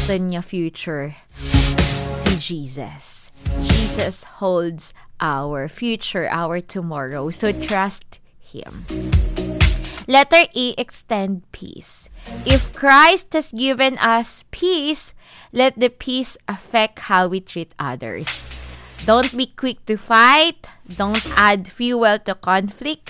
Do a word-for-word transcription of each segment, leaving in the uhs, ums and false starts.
aton nga future si Jesus. Jesus holds our future, our tomorrow. So trust Him. Letter A, extend peace. If Christ has given us peace, let the peace affect how we treat others. Don't be quick to fight. Don't add fuel to conflict.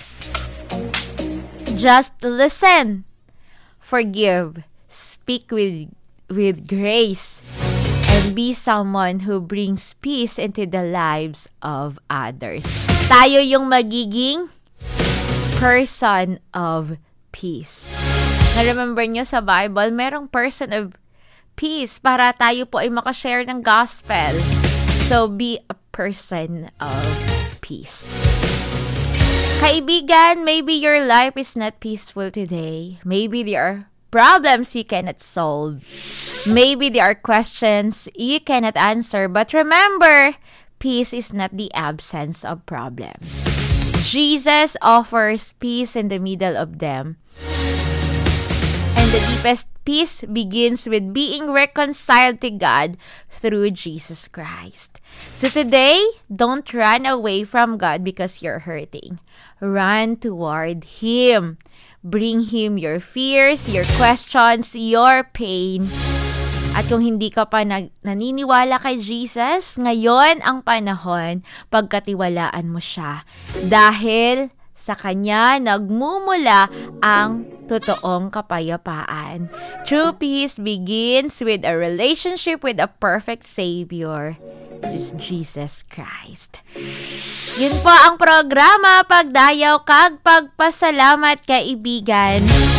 Just listen. Forgive. Speak with, with grace. And be someone who brings peace into the lives of others. Tayo yung magiging person of peace. Na-remember nyo sa Bible, merong person of peace para tayo po ay makashare ng gospel. So, be a person of peace. Kaibigan, maybe your life is not peaceful today. Maybe there are problems you cannot solve. Maybe there are questions you cannot answer. But remember, peace is not the absence of problems. Jesus offers peace in the middle of them. And the deepest peace begins with being reconciled to God through Jesus Christ. So today, don't run away from God because you're hurting. Run toward Him. Bring Him your fears, your questions, your pain. At kung hindi ka pa nag- naniniwala kay Jesus, ngayon ang panahon pagkatiwalaan mo siya. Dahil sa Kanya nagmumula ang totoong kapayapaan. True peace begins with a relationship with a perfect Savior, just Jesus Christ. Yun po ang programa Pagdayaw kag Pagpasalamat, kaibigan.